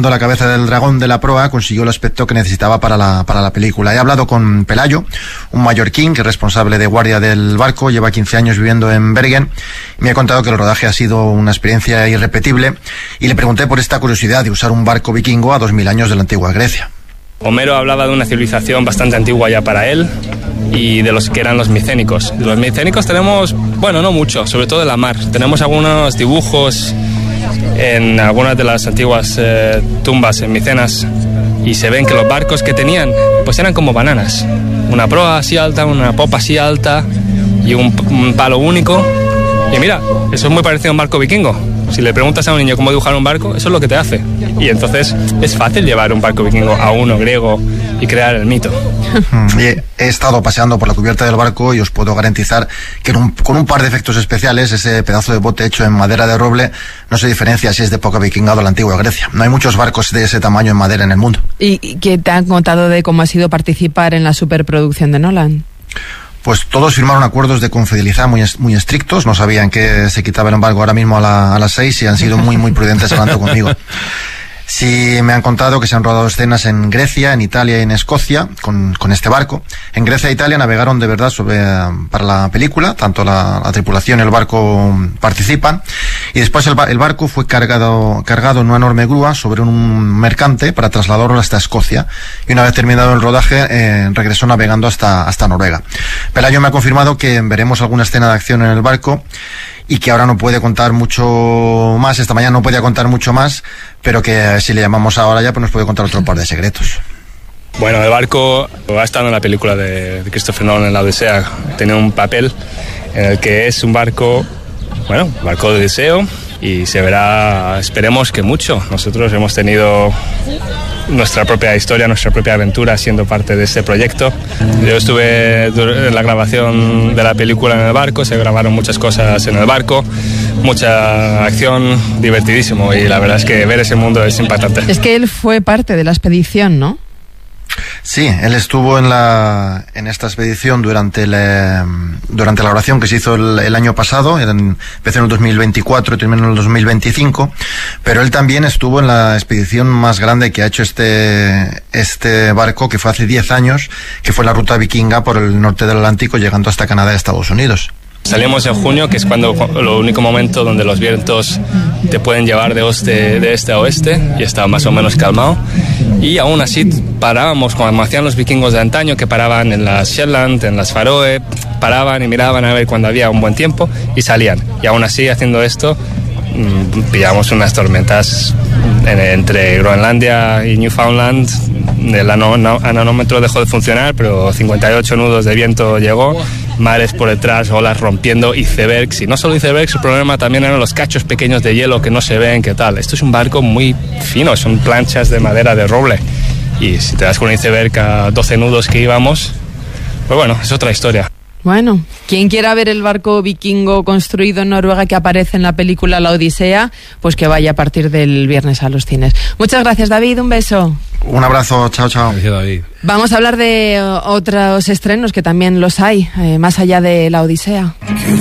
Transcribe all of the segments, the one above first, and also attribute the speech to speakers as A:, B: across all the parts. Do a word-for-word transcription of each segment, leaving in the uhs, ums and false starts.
A: formando la cabeza del dragón de la proa consiguió el aspecto que necesitaba para la, para la película. He hablado con Pelayo, un mallorquín que es responsable de guardia del barco, lleva quince años viviendo en Bergen, y me ha contado que el rodaje ha sido una experiencia irrepetible, y le pregunté por esta curiosidad de usar un barco vikingo a dos mil años de la antigua Grecia.
B: Homero hablaba de una civilización bastante antigua ya para él y de los que eran los micénicos. De los micénicos tenemos, bueno, no mucho, sobre todo de la mar. Tenemos algunos dibujos en algunas de las antiguas eh, tumbas en Micenas y se ven que los barcos que tenían pues eran como bananas. Una proa así alta, una popa así alta y un, un palo único. Y mira, eso es muy parecido a un barco vikingo. Si le preguntas a un niño cómo dibujar un barco, eso es lo que te hace. Y entonces es fácil llevar un barco vikingo a uno griego y crear el mito.
A: He estado paseando por la cubierta del barco y os puedo garantizar que un, con un par de efectos especiales, ese pedazo de bote hecho en madera de roble no se diferencia si es de época vikinga o de la antigua Grecia. No hay muchos barcos de ese tamaño en madera en el mundo.
C: ¿Y qué te han contado de cómo ha sido participar en la superproducción de Nolan?
A: Pues todos firmaron acuerdos de confidencialidad muy, muy estrictos, no sabían que se quitaba el embargo ahora mismo a, la, a las seis y han sido muy muy prudentes hablando conmigo. Sí, me han contado que se han rodado escenas en Grecia, en Italia y en Escocia con, con este barco. En Grecia e Italia navegaron de verdad sobre, para la película, tanto la, la tripulación y el barco participan, y después el, el barco fue cargado, cargado en una enorme grúa sobre un mercante para trasladarlo hasta Escocia, y una vez terminado el rodaje eh, regresó navegando hasta, hasta Noruega. Pelayo me ha confirmado que veremos alguna escena de acción en el barco y que ahora no puede contar mucho más, esta mañana no podía contar mucho más, pero que si le llamamos ahora ya pues nos puede contar otro par de secretos.
B: Bueno, el barco ha estado en la película de Christopher Nolan, en La Odisea, tiene un papel en el que es un barco, bueno, un barco de deseo, y se verá, esperemos que mucho. Nosotros hemos tenido nuestra propia historia, nuestra propia aventura siendo parte de este proyecto. Yo estuve en la grabación de la película en el barco, se grabaron muchas cosas en el barco, mucha acción, divertidísimo, y la verdad es que ver ese mundo es impactante.
C: Es que él fue parte de la expedición, ¿no?
A: Sí, él estuvo en la en esta expedición durante la, durante la oración que se hizo el, el año pasado, en, empezó en el dos mil veinticuatro y terminó en el dos mil veinticinco, pero él también estuvo en la expedición más grande que ha hecho este este barco, que fue hace diez años, que fue la ruta vikinga por el norte del Atlántico, llegando hasta Canadá y Estados Unidos.
B: Salimos en junio, que es cuando lo único momento donde los vientos te pueden llevar de, oeste, de este a oeste, y está más o menos calmado. Y aún así parábamos, como hacían los vikingos de antaño, que paraban en las Shetland, en las Faroe, paraban y miraban a ver cuando había un buen tiempo y salían. Y aún así, haciendo esto, pillamos unas tormentas en, entre Groenlandia y Newfoundland. El anemómetro dejó de funcionar, pero cincuenta y ocho nudos de viento llegó, mares por detrás, olas rompiendo, icebergs, y no solo icebergs, el problema también eran los cachos pequeños de hielo que no se ven, qué tal. Esto es un barco muy fino, son planchas de madera de roble, y si te das con un iceberg a doce nudos que íbamos, pues bueno, es otra historia.
C: Bueno, quien quiera ver el barco vikingo construido en Noruega que aparece en la película La Odisea, pues que vaya a partir del viernes a los cines. Muchas gracias, David, un beso.
A: Un abrazo, chao, chao.
D: Gracias, David.
C: Vamos a hablar de otros estrenos que también los hay, eh, más allá de La Odisea.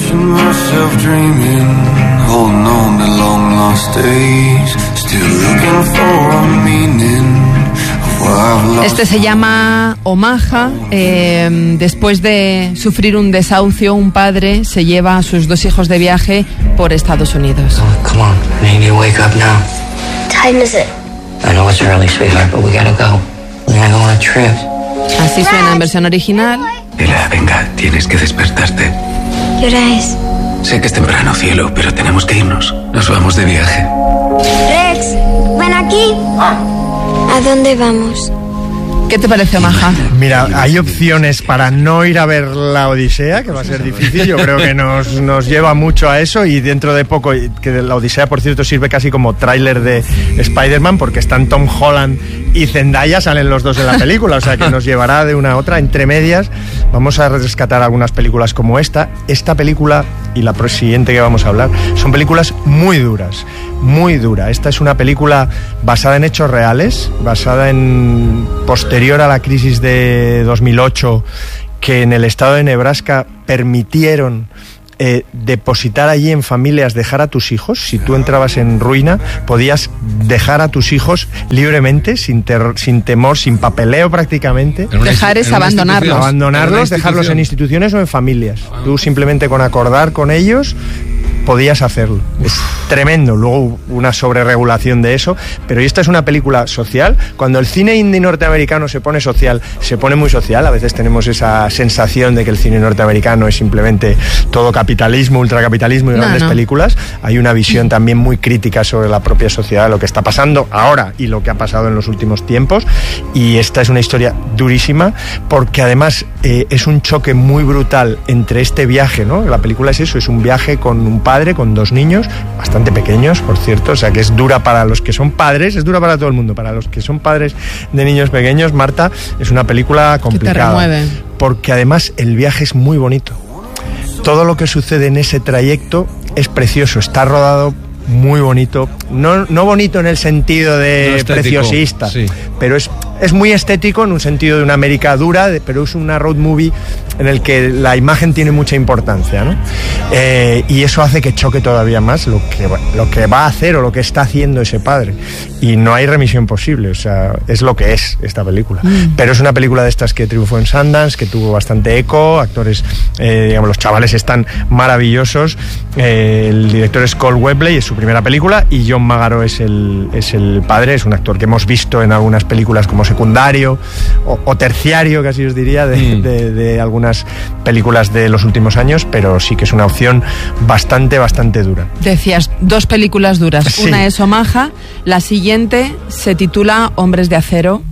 C: Este se llama Omaha. Eh, después de sufrir un desahucio, un padre se lleva a sus dos hijos de viaje por Estados Unidos.
E: Oh, come on, we need to wake up now.
F: Time is it?
E: I know it's early, sweetheart, but we gotta go. We're gonna go on a trip.
C: Así suena en versión original.
G: Ella, venga, tienes que despertarte.
F: ¿Qué hora es?
G: Sé que es temprano, cielo, pero tenemos que irnos. Nos vamos de viaje.
F: Rex, ven aquí. ¿A dónde vamos?
C: ¿Qué te parece, Omaha?
H: Mira, hay opciones para no ir a ver La Odisea, que va a ser difícil. Yo creo que nos, nos lleva mucho a eso, y dentro de poco, que La Odisea, por cierto, sirve casi como tráiler de Spider-Man, porque están Tom Holland y Zendaya, salen los dos en la película, o sea que nos llevará de una a otra. Entre medias vamos a rescatar algunas películas como esta. Esta película y la siguiente que vamos a hablar son películas muy duras, muy dura. Esta es una película basada en hechos reales, basada en posterior a la crisis de dos mil ocho, que en el estado de Nebraska permitieron eh, depositar allí en familias, dejar a tus hijos. Si tú entrabas en ruina, podías dejar a tus hijos libremente, sin, ter- sin temor, sin papeleo prácticamente.
C: Dejar es abandonarlos.
H: Abandonarlos, dejarlos en instituciones o en familias. Tú simplemente con acordar con ellos podías hacerlo. Es tremendo. Luego hubo una sobreregulación de eso, pero esta es una película social. Cuando el cine indie norteamericano se pone social, se pone muy social. A veces tenemos esa sensación de que el cine norteamericano es simplemente todo capitalismo, ultracapitalismo y grandes no, no. películas. Hay una visión también muy crítica sobre la propia sociedad, lo que está pasando ahora y lo que ha pasado en los últimos tiempos. Y esta es una historia durísima, porque además eh, es un choque muy brutal entre este viaje, ¿no? La película es eso, es un viaje con un padre padre con dos niños, bastante pequeños, por cierto, o sea que es dura para los que son padres, es dura para todo el mundo, para los que son padres de niños pequeños. Marta, es una película complicada, porque además el viaje es muy bonito. Todo lo que sucede en ese trayecto es precioso, está rodado muy bonito, no, no bonito en el sentido de no preciosista, sí. pero es, es muy estético en un sentido de una América dura, de, pero es una road movie en el que la imagen tiene mucha importancia, ¿no? Eh, y eso hace que choque todavía más lo que, lo que va a hacer o lo que está haciendo ese padre, y no hay remisión posible, o sea, es lo que es esta película, mm. pero es una película de estas que triunfó en Sundance, que tuvo bastante eco, actores, eh, digamos, los chavales están maravillosos, eh, el director es Cole Webley, es su primera película, y John Magaro es el, es el padre, es un actor que hemos visto en algunas películas como secundario o, o terciario, casi os diría, de, mm. de, de algunas películas de los últimos años, pero sí que es una opción bastante, bastante dura.
C: Decías, dos películas duras,
H: sí.
C: Una es Omaha, la siguiente se titula Hombres de Acero.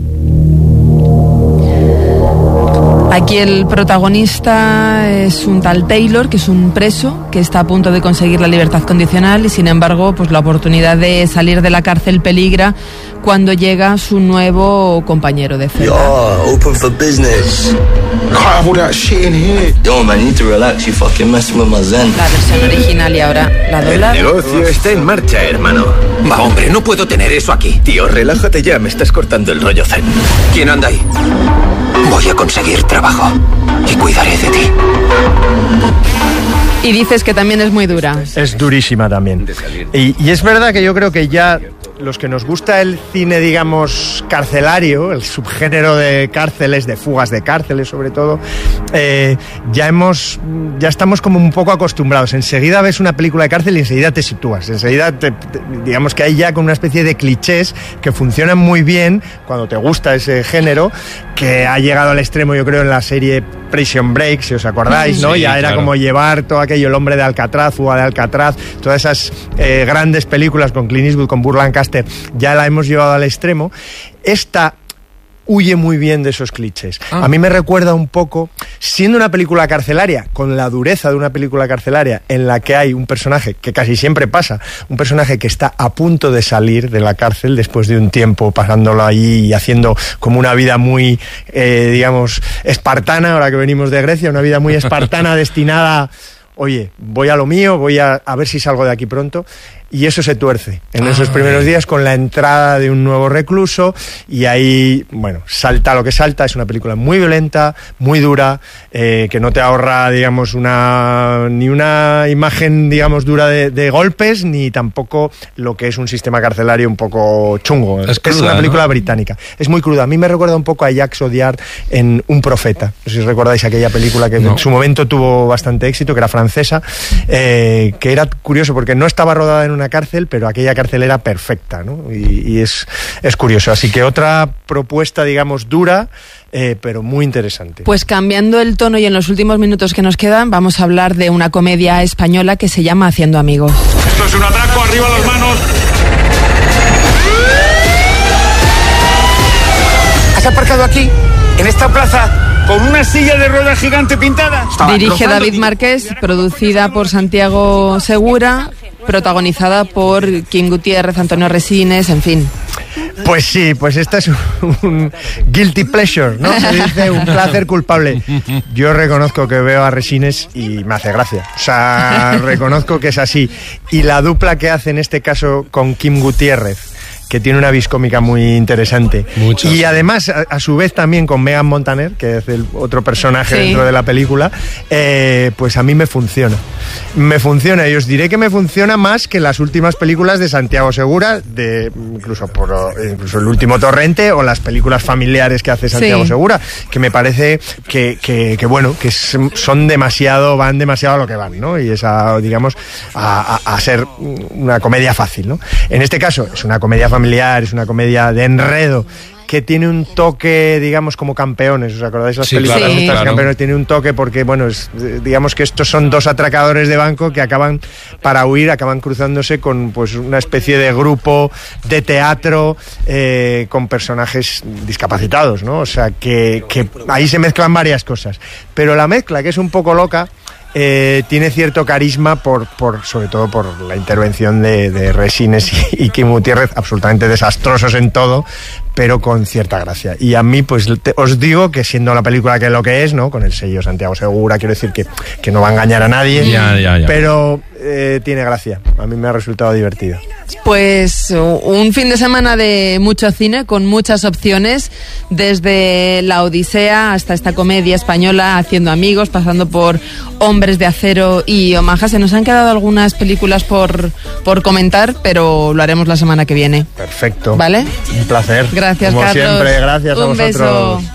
C: Aquí el protagonista es un tal Taylor, que es un preso que está a punto de conseguir la libertad condicional, y sin embargo, pues la oportunidad de salir de la cárcel peligra cuando llega su nuevo compañero de celda.
D: Yo, open for business. Can't have all that shit in here. Yo, man, you need to relax. You fucking messing with my zen.
C: La versión original y ahora la doblada.
I: El negocio está en marcha, hermano. Va, hombre, no puedo tener eso aquí. Tío, relájate ya, me estás cortando el rollo zen. ¿Quién anda ahí? Voy a conseguir trabajo y cuidaré de ti.
C: Y dices que también es muy dura.
H: Es durísima también. Y, y es verdad que yo creo que ya los que nos gusta el cine, digamos, carcelario, el subgénero de cárceles, de fugas de cárceles sobre todo, eh, ya hemos, ya estamos como un poco acostumbrados. Enseguida ves una película de cárcel y enseguida te sitúas. Enseguida, te, te, digamos que hay ya con una especie de clichés que funcionan muy bien cuando te gusta ese género, que ha llegado al extremo, yo creo, en la serie Prison Break, si os acordáis, ¿no? Sí, ya era claro. Como llevar todo aquello, El hombre de Alcatraz, Fuga de Alcatraz, todas esas eh, grandes películas con Clint Eastwood, con Burt Lancaster, ya la hemos llevado al extremo. Esta huye muy bien de esos clichés. Ah. A mí me recuerda un poco, siendo una película carcelaria, con la dureza de una película carcelaria, en la que hay un personaje, que casi siempre pasa, un personaje que está a punto de salir de la cárcel después de un tiempo pasándolo allí y haciendo como una vida muy, eh, digamos, espartana, ahora que venimos de Grecia, una vida muy espartana destinada, oye, voy a lo mío, voy a, a ver si salgo de aquí pronto. Y eso se tuerce en esos primeros días con la entrada de un nuevo recluso, y ahí, bueno, salta lo que salta. Es una película muy violenta, muy dura, eh, que no te ahorra, digamos, una ni una imagen, digamos, dura de, de golpes, ni tampoco lo que es un sistema carcelario un poco chungo. Es, cruda, es una película, ¿no? Británica. Es muy cruda. A mí me recuerda un poco a Jacques Audiard en Un profeta. No sé si os recordáis aquella película que no. en su momento tuvo bastante éxito, que era francesa, eh, que era curioso porque no estaba rodada en una cárcel, pero aquella cárcel era perfecta, ¿no? Y, y es, es curioso. Así que otra propuesta, digamos, dura, eh, pero muy interesante.
C: Pues cambiando el tono y en los últimos minutos que nos quedan, vamos a hablar de una comedia española que se llama Haciendo amigos.
J: Esto es un atraco, arriba las manos.
I: ¿Has aparcado aquí, en esta plaza,
J: con una silla de ruedas gigante pintada?
C: Dirige David Márquez, producida por Santiago Segura, protagonizada por Kim Gutiérrez, Antonio Resines, en fin.
H: Pues sí, pues esta es un, un guilty pleasure, ¿no? Se dice un placer culpable. Yo reconozco que veo a Resines y me hace gracia. O sea, reconozco que es así. Y la dupla que hace en este caso con Kim Gutiérrez, que tiene una vis cómica muy interesante.
K: Mucho.
H: Y además, a, a su vez también con Megan Montaner, que es el otro personaje sí. dentro de la película, eh, pues a mí me funciona. Me funciona, y os diré que me funciona más que las últimas películas de Santiago Segura, de incluso por incluso El último torrente o las películas familiares que hace Santiago sí. Segura, que me parece que, que, que bueno, que son demasiado, van demasiado a lo que van, ¿no? Y esa, digamos, a, a, a ser una comedia fácil, ¿no? En este caso es una comedia familiar, es una comedia de enredo, que tiene un toque, digamos, como Campeones. ¿Os acordáis las
K: sí,
H: películas?
K: Claro,
H: estas
K: claro.
H: Campeones tiene un toque porque, bueno, es, digamos que estos son dos atracadores de banco que acaban, para huir, acaban cruzándose con pues una especie de grupo de teatro eh, con personajes discapacitados, ¿no? O sea, que, que ahí se mezclan varias cosas. Pero la mezcla, que es un poco loca, Eh, tiene cierto carisma por, por sobre todo por la intervención de, de Resines y, y Kim Gutiérrez, absolutamente desastrosos en todo, pero con cierta gracia. Y a mí, pues te, os digo que siendo la película que lo que es, ¿no? Con el sello Santiago Segura, quiero decir que, que no va a engañar a nadie,
K: ya, ya, ya.
H: pero eh, tiene gracia. A mí me ha resultado divertido.
C: Pues un fin de semana de mucho cine, con muchas opciones, desde La Odisea hasta esta comedia española, Haciendo amigos, pasando por Hombres de Acero y Omaha. Se nos han quedado algunas películas por, por comentar, pero lo haremos la semana que viene.
H: Perfecto.
C: ¿Vale?
H: Un placer.
C: Gracias,
H: Como
C: Carlos.
H: siempre, gracias
C: Un
H: a vosotros.
C: beso.